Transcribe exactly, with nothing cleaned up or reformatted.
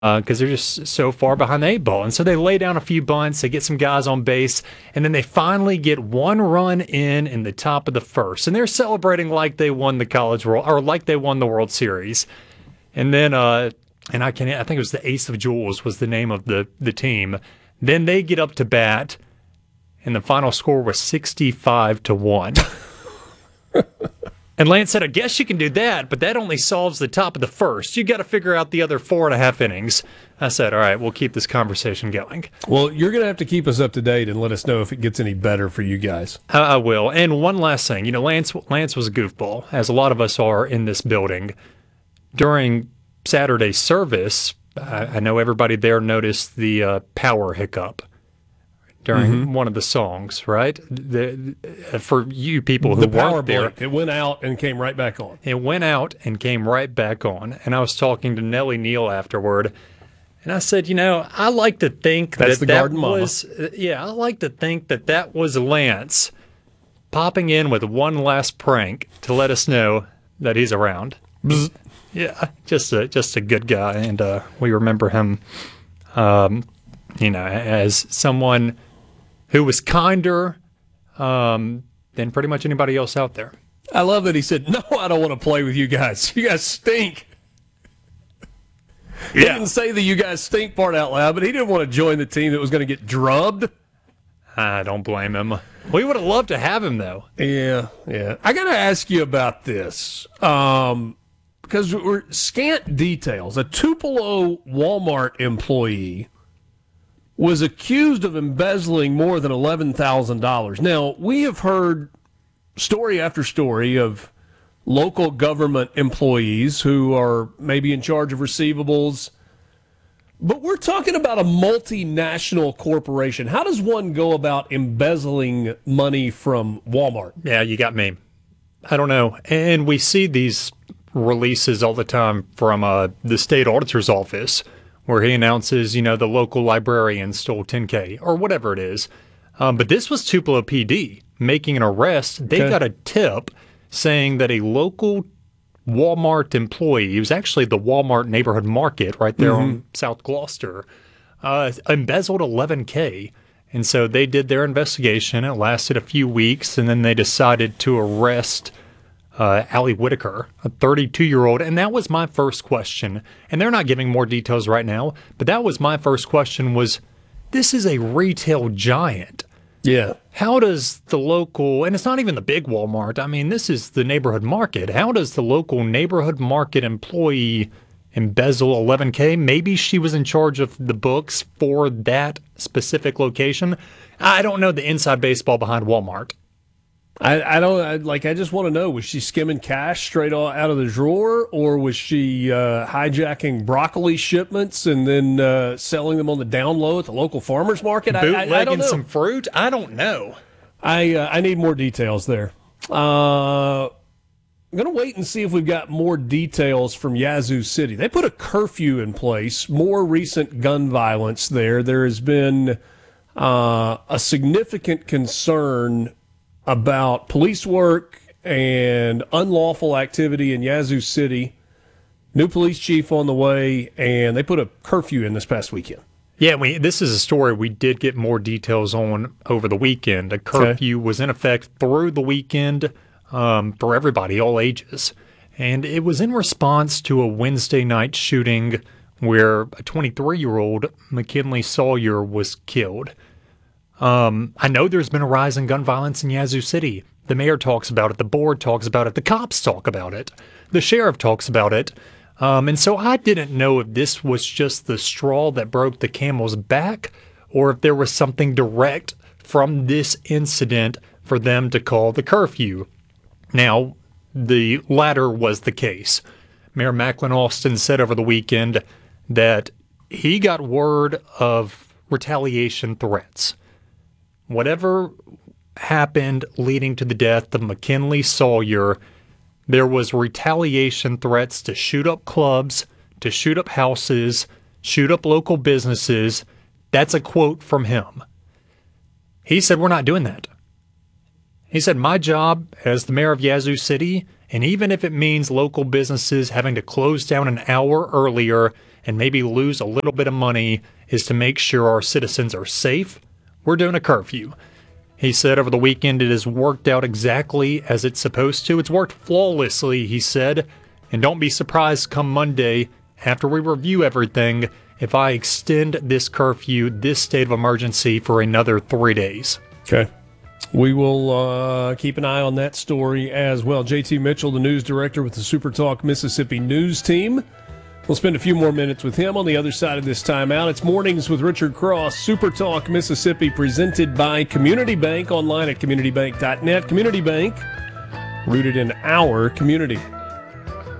because they're just so far behind the eight ball. And so they lay down a few bunts, they get some guys on base, and then they finally get one run in in the top of the first. And they're celebrating like they won the College World, or like they won the World Series. And then, uh, and I can, I think it was the Ace of Jewels was the name of the, the team. Then they get up to bat, and the final score was sixty-five to one. And Lance said, I guess you can do that, but that only solves the top of the first. You got to figure out the other four and a half innings. I said, all right, we'll keep this conversation going. Well, you're going to have to keep us up to date and let us know if it gets any better for you guys. I, I will. And one last thing. You know, Lance, Lance was a goofball, as a lot of us are in this building. During Saturday's service, I, I know everybody there noticed the uh, power hiccup during mm-hmm. one of the songs, right? The, uh, for you people who the power weren't there, blink. It went out and came right back on. It went out and came right back on. And I was talking to Nellie Neal afterward, and I said, you know, I like to think That's that the that garden was, mama. yeah, I like to think that that was Lance popping in with one last prank to let us know that he's around. Bzz. Yeah, just a just a good guy, and uh, we remember him, um, you know, as someone who was kinder um, than pretty much anybody else out there. I love that he said, no, I don't want to play with you guys. You guys stink. He Yeah. didn't say the you guys stink part out loud, but he didn't want to join the team that was going to get drubbed. I don't blame him. We would have loved to have him, though. Yeah, yeah. I got to ask you about this um, because we're scant details. A Tupelo Walmart employee was accused of embezzling more than eleven thousand dollars. Now, we have heard story after story of local government employees who are maybe in charge of receivables, but we're talking about a multinational corporation. How does one go about embezzling money from Walmart? Yeah, you got me. I don't know. And we see these releases all the time from uh, the state auditor's office, where he announces, you know, the local librarian stole ten K or whatever it is. Um, but this was Tupelo P D making an arrest. They Okay. got a tip saying that a local Walmart employee, it was actually the Walmart neighborhood market right there Mm-hmm. on South Gloucester, uh, embezzled eleven K. And so they did their investigation. It lasted a few weeks, and then they decided to arrest Uh, Allie Whitaker, a thirty-two-year-old, and that was my first question. And they're not giving more details right now, but that was my first question was, this is a retail giant. Yeah. How does the local, and it's not even the big Walmart, I mean, this is the neighborhood market. How does the local neighborhood market employee embezzle eleven K? Maybe she was in charge of the books for that specific location. I don't know the inside baseball behind Walmart. I, I don't I, like. I just want to know: was she skimming cash straight all out of the drawer, or was she uh, hijacking broccoli shipments and then uh, selling them on the down low at the local farmers market? I, I, I don't Bootlegging know. some fruit? I don't know. I uh, I need more details there. Uh, I'm going to wait and see if we've got more details from Yazoo City. They put a curfew in place. More recent gun violence there. There has been uh, a significant concern about police work and unlawful activity in Yazoo City. New police chief on the way, and they put a curfew in this past weekend. Yeah, we, this is a story we did get more details on over the weekend. A curfew okay. was in effect through the weekend um, for everybody, all ages. And it was in response to a Wednesday night shooting where a twenty-three-year-old McKinley Sawyer was killed. Um, I know there's been a rise in gun violence in Yazoo City. The mayor talks about it. The board talks about it. The cops talk about it. The sheriff talks about it. Um, and so I didn't know if this was just the straw that broke the camel's back or if there was something direct from this incident for them to call the curfew. Now, the latter was the case. Mayor Macklin Austin said over the weekend that he got word of retaliation threats. Whatever happened leading to the death of McKinley Sawyer, there was retaliation threats to shoot up clubs, to shoot up houses, shoot up local businesses. That's a quote from him. He said, we're not doing that. He said, my job as the mayor of Yazoo City, and even if it means local businesses having to close down an hour earlier and maybe lose a little bit of money is to make sure our citizens are safe, we're doing a curfew. He said over the weekend it has worked out exactly as it's supposed to. It's worked flawlessly, he said. And don't be surprised come Monday, after we review everything, if I extend this curfew, this state of emergency, for another three days. Okay. We will uh, keep an eye on that story as well. J T Mitchell, the news director with the Super Talk Mississippi news team. We'll spend a few more minutes with him on the other side of this timeout. It's Mornings with Richard Cross, Super Talk Mississippi, presented by Community Bank, online at community bank dot net. Community Bank, rooted in our community.